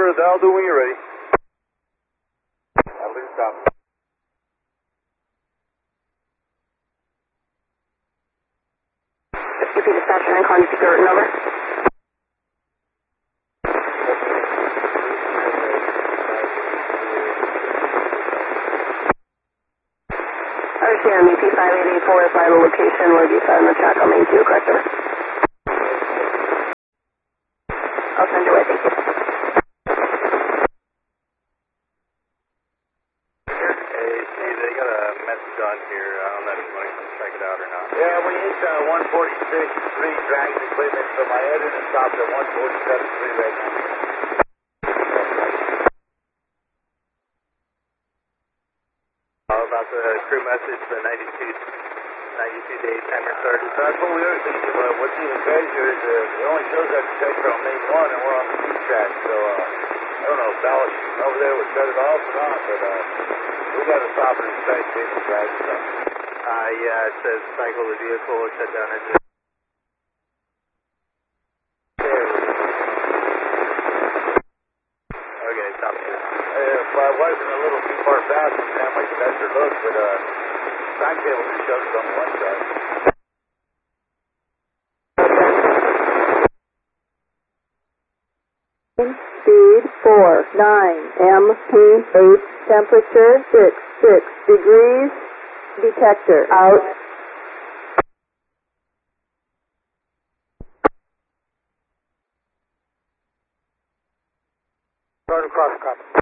Florida, that'll do when you're ready. That'll do, stop. Repeat dispatcher and contact your number. Understand, EP 5884 is final location where you found the track on main 2, correct, sir? I'll send you away, thank you. Hey, Steve, they got a message on here. I don't know if you want to check it out or not. Yeah, we hit 146.3 dragging equipment, so my editor stopped at 147.3 right now. About the crew message, the 92-day timer started. That's what we were thinking, but what's even crazier is it only shows that detector on main 1 and we're on the 2 track, so I don't know if Dallas over there would shut it off or not, but we got to stop and inspect safety drive and stuff. Yeah, it says cycle the vehicle, shut down engine. Okay, stop it. If I wasn't a little too far fast, I would have my connector look, but timetable just shows it on the one side. Speed 49, MP8, temperature 66 degrees, detector out. Start across, copy.